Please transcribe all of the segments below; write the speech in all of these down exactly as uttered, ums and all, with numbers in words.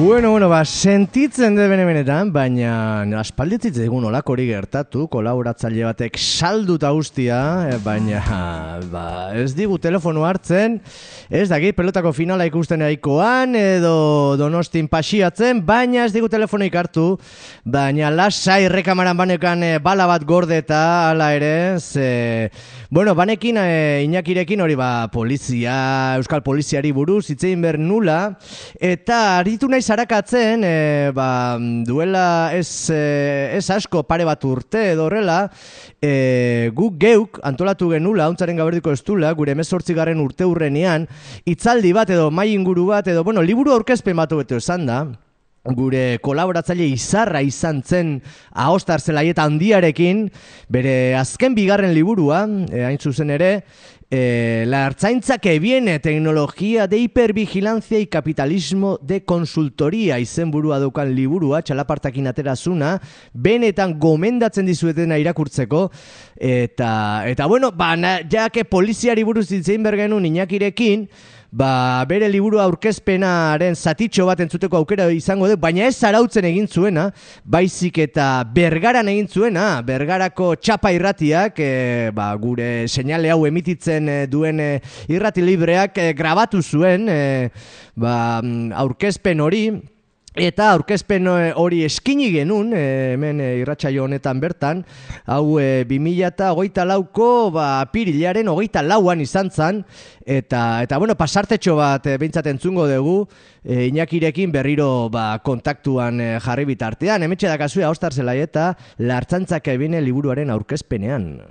Bueno, bueno, ba, sentitzen de bene-benetan, baina aspalditzitz egun olakori gertatu, kolaboratzaile batek salduta ustia, baina ba, ez digu telefono hartzen, ez daki pelotako finala ikusten aikoan, edo Donostin pasiatzen, baina ez digu telefonoik hartu, baina lasai rekamaran banekan e, bala bat gordeta, ala ere, ze, bueno, banekin e, Iñakirekin hori ba, polizia, euskal poliziari buruz, hitzein ber nula, eta aritu nahi zarakatzen, e, ba, duela ez, e, ez asko pare bat urte edo horrela, e, guk geuk antolatu genula, hauntzaren gaberdiko estula, gure hemezortzigarren urte hurrenean, hitzaldi bat edo mai inguru bat edo, bueno, liburu aurkezpen bat hobeto esan da, gure kolaboratzaile izarra izan zen Ahostar Zelaieta handiarekin, bere azken bigarren liburua, e, hain zuzen ere, Eh, la ertzaintza que viene, tecnología de hipervigilancia y capitalismo de consultoría izenburua daukan liburua, txalapartakin aterazuna, benetan gomendatzen dizuetena irakurtzeko, eta, eta bueno, ba, na, ja que poliziari buruz ditzein bergenun Iñakirekin, ba, bere liburu aurkezpenaren zatitxo bat entzuteko aukera izango du, baina ez zarautzen egin zuena, baizik eta Bergaran egin zuena, Bergarako txapa irratiak, e, ba, gure seinale hau emititzen e, duen e, irrati libreak e, grabatu zuen e, ba, aurkezpen hori, eta aurkezpen hori eskini genuen, e, hemen e, irratsaio honetan bertan, hau e, bi mila hogeita lauko ba, apirilaren hogeita lauan izan zen, eta, eta bueno, pasartetxo bat e, behintzat entzungo dugu, e, Iñakirekin berriro ba, kontaktuan e, jarri bitartean, hemetxe dakazue Ahostar Zelaieta, La ertzaintza que viene liburuaren aurkezpenean.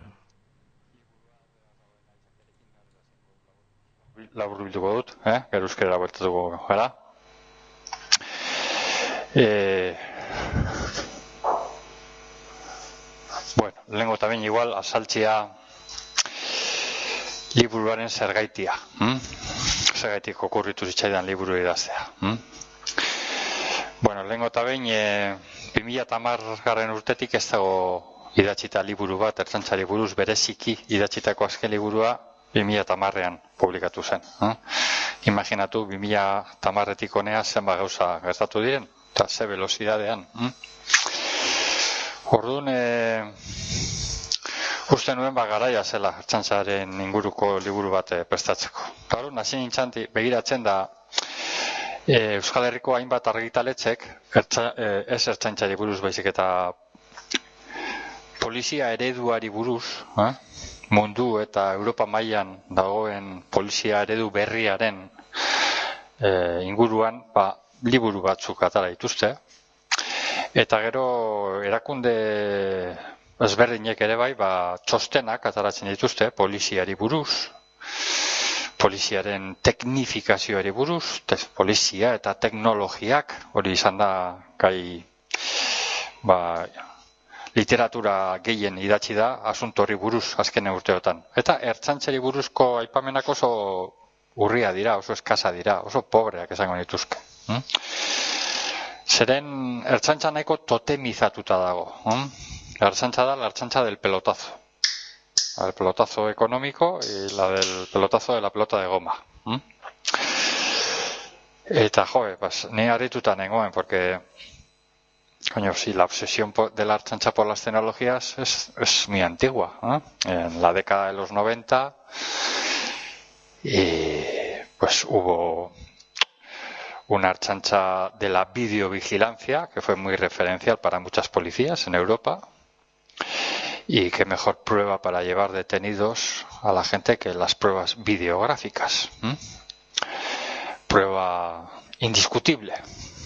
Labur bilduko dut, eh? Gero euskera bueltatuko gara. Eh, bueno, lehenko eta behin igual asaltzea liburuaren zergaitia. Hm? Zergaitik okurritu zitzaidan liburu idaztea. Hm? Bueno, lehenko eta behin e, bi mila hamargarren urtetik ez dago idatzita liburu bat, ertzaintzari buruz bereziki idatzitako azken liburua bi mila hamarrean publikatu zen. Hm? Imaginatu bi mila hamarretik honea zenba gauza gertatu diren. Eta ze velozidadean. Hm? Orduan, e, uste nuen ba garaia zela ertzaintzaren inguruko liburu bat e, prestatzeko. Gaur, nazi nintzanti begiratzen da e, Euskal Herriko hainbat argitaletzek, ertza, e, ez ertzaintzari buruz baizik eta polizia ereduari buruz, eh? Mundu eta Europa mailan dagoen polizia eredu berriaren e, inguruan, ba, liburu batzuk atara dituzte, eta gero erakunde ezberdinek ere bai, ba, txostenak ataratzen dituzte, poliziari buruz, poliziaren teknifikazioari buruz, te, polizia eta teknologiak, hori izan da gai, ba, literatura gehien idatzi da, asunto hori buruz azken urteotan. Eta ertzaintzari buruzko aipamenak oso urria dira, oso eskasa dira, oso pobreak esango dituzke. Hmm? Zeren ertzaintza nahiko totemizatuta dago. Hmm? Ertzaintza da la ertzaintza del pelotazo. El pelotazo económico y la del pelotazo de la pelota de goma. Hmm? Eta joe, pues, ni harrituta nengoen, porque coño, sí, la obsesión de la ertzaintza por las tecnologías es, es muy antigua. ¿Eh? En la década de los noventa y pues hubo una ertzaintza de la videovigilancia, que fue muy referencial para muchas policías en Europa, y qué mejor prueba para llevar detenidos a la gente que las pruebas videográficas. ¿Mm? Prueba indiscutible.